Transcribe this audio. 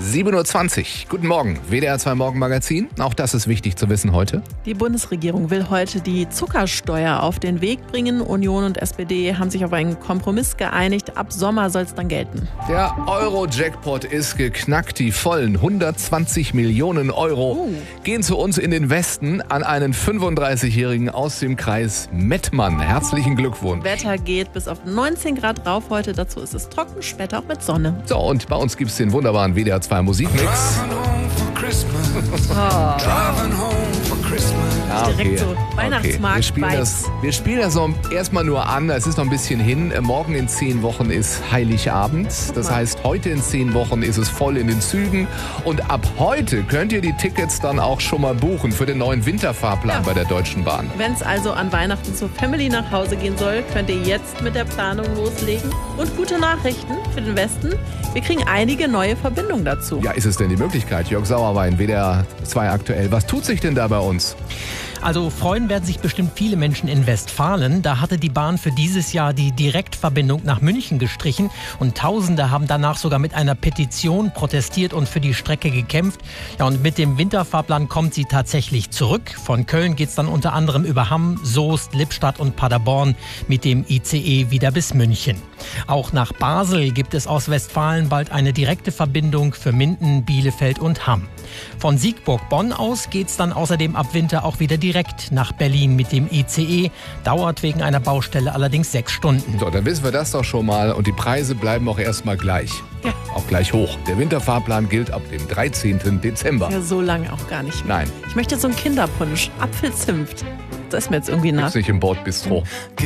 7:20 Uhr. Guten Morgen, WDR 2 Morgenmagazin. Auch das ist wichtig zu wissen heute. Die Bundesregierung will heute die Zuckersteuer auf den Weg bringen. Union und SPD haben sich auf einen Kompromiss geeinigt. Ab Sommer soll es dann gelten. Der Euro-Jackpot ist geknackt. Die vollen 120 Millionen Euro gehen zu uns in den Westen an einen 35-Jährigen aus dem Kreis Mettmann. Herzlichen Glückwunsch. Wetter geht bis auf 19 Grad rauf heute. Dazu ist es trocken, später auch mit Sonne. So, und bei uns gibt es den wunderbaren WDR 2 Musikmix. Direkt so Weihnachtsmarkt. Wir spielen das so erstmal nur an. Es ist noch ein bisschen hin. Morgen in 10 Wochen ist Heiligabend. Das heißt, heute in 10 Wochen ist es voll in den Zügen. Und ab heute könnt ihr die Tickets dann auch schon mal buchen für den neuen Winterfahrplan bei der Deutschen Bahn. Wenn es also an Weihnachten zur Family nach Hause gehen soll, könnt ihr jetzt mit der Planung loslegen. Und gute Nachrichten für den Westen. Wir kriegen einige neue Verbindungen dazu. Ja, ist es denn die Möglichkeit? Jörg Sauerwein, WDR 2 aktuell. Was tut sich denn da bei uns? Also freuen werden sich bestimmt viele Menschen in Westfalen. Da hatte die Bahn für dieses Jahr die Direktverbindung nach München gestrichen. Und Tausende haben danach sogar mit einer Petition protestiert und für die Strecke gekämpft. Ja, und mit dem Winterfahrplan kommt sie tatsächlich zurück. Von Köln geht es dann unter anderem über Hamm, Soest, Lippstadt und Paderborn mit dem ICE wieder bis München. Auch nach Basel gibt es aus Westfalen bald eine direkte Verbindung für Minden, Bielefeld und Hamm. Von Siegburg-Bonn aus geht es dann außerdem ab Winter auch wieder direkt nach Berlin mit dem ICE. Dauert wegen einer Baustelle allerdings 6 Stunden. So, dann wissen wir das doch schon mal. Und die Preise bleiben auch erstmal gleich. Ja. Auch gleich hoch. Der Winterfahrplan gilt ab dem 13. Dezember. Ja, so lange auch gar nicht mehr. Nein. Ich möchte so einen Kinderpunsch. Apfelzimt. Das ist mir jetzt irgendwie nach. Gibt's nicht im Bordbistro.